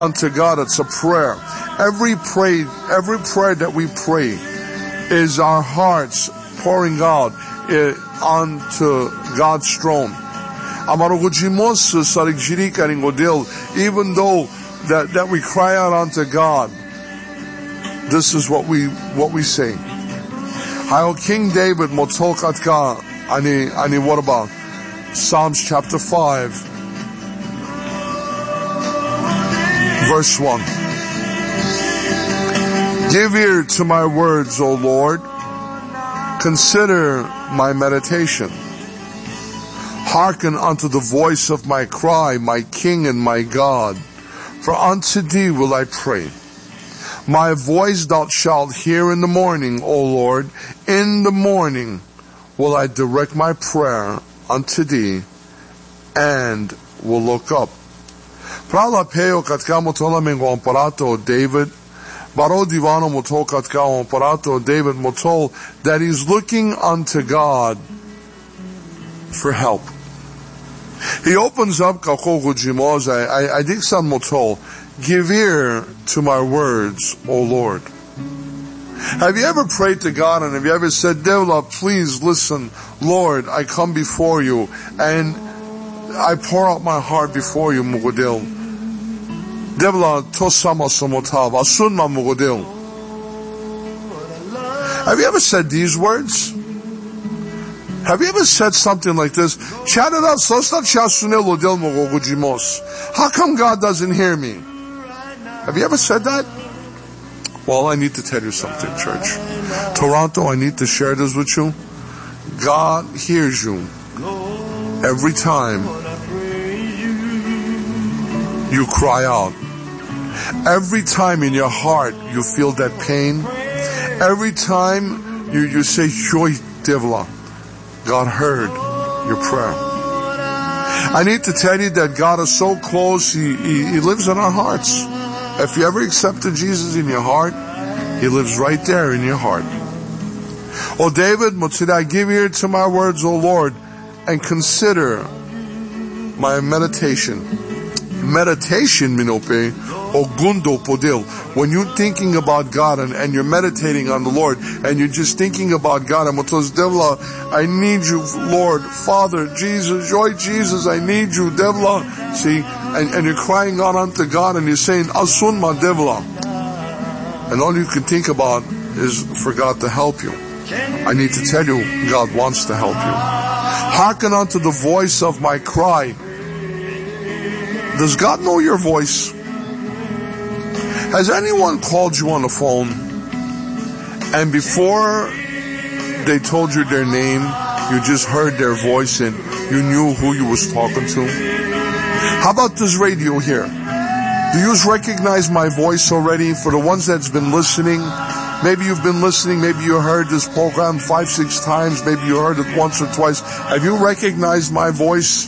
unto God. It's a prayer. Every prayer that we pray is our hearts pouring out onto God's throne. Even though that we cry out unto God, this is what we say. How King David motolkatka ani what about Psalms chapter 5 verse 1. Give ear to my words, O Lord. Consider my meditation. Hearken unto the voice of my cry, my King and my God. For unto thee will I pray. My voice thou shalt hear in the morning, O Lord. In the morning will I direct my prayer unto thee, and will look up. Prala peo katka motola mengo amparato David. Baro divano motol katka amparato David motol, that he's looking unto God for help. He opens up kakogu jimoz. I dig some motol. Give ear to my words, O Lord. Have you ever prayed to God and have you ever said, Devla, please listen, Lord, I come before you and I pour out my heart before you, Mugodil. Devla, tosama somotav, asunma Mugodil. Have you ever said these words? Have you ever said something like this? How come God doesn't hear me? Have you ever said that? Well, I need to tell you something, church. Toronto, I need to share this with you. God hears you every time you cry out. Every time in your heart you feel that pain. Every time you say, Shoy Devla, God heard your prayer. I need to tell you that God is so close, He lives in our hearts. If you ever accepted Jesus in your heart, He lives right there in your heart. O David, I give ear to my words, O Lord, and consider my meditation. Meditation, minope, o gundo podil. When you're thinking about God and you're meditating on the Lord, and you're just thinking about God, and Devla, I need you, Lord, Father, Jesus, joy Jesus, I need you, Devla. See, and you're crying out unto God, and you're saying, Asun ma Devla. And all you can think about is for God to help you. I need to tell you, God wants to help you. Hearken unto the voice of my cry. Does God know your voice? Has anyone called you on the phone and before they told you their name, you just heard their voice and you knew who you was talking to? How about this radio here? Do you recognize my voice already? For the ones that's been listening, maybe you've been listening, maybe you heard this program 5-6 times, maybe you heard it once or twice. Have you recognized my voice?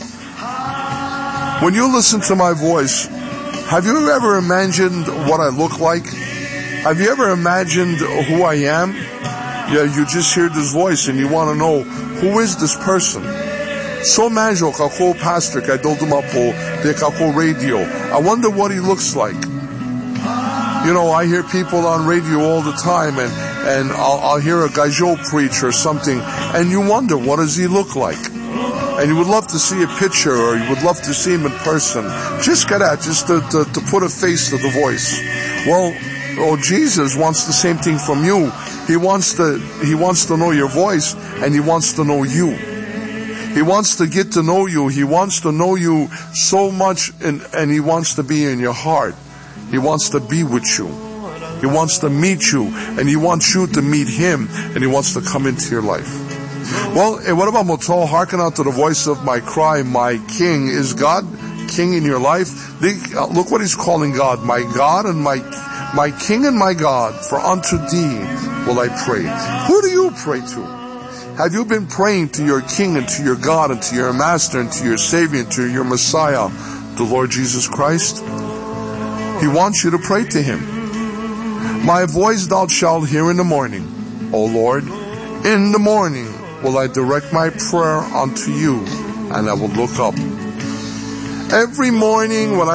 When you listen to my voice, have you ever imagined what I look like? Have you ever imagined who I am? Yeah, you just hear this voice and you want to know, who is this person? So manjo kako pastor ka doldumapo de kako radio. I wonder what he looks like. You know, I hear people on radio all the time and I'll hear a gajo preach or something and you wonder, what does he look like? And you would love to see a picture, or you would love to see him in person. Just get at, just to put a face to the voice. Well, Jesus wants the same thing from you. He wants to know your voice, and He wants to know you. He wants to get to know you. He wants to know you so much, and He wants to be in your heart. He wants to be with you. He wants to meet you, and He wants you to meet Him, and He wants to come into your life. Well, what about Motol? Hearken unto the voice of my cry, my King. Is God King in your life? Look what He's calling God. My God and my King and my God, for unto thee will I pray. Who do you pray to? Have you been praying to your King and to your God and to your Master and to your Savior and to your Messiah, the Lord Jesus Christ? He wants you to pray to Him. My voice thou shalt hear in the morning, O Lord. In the morning will I direct my prayer unto you, and I will look up. Every morning when I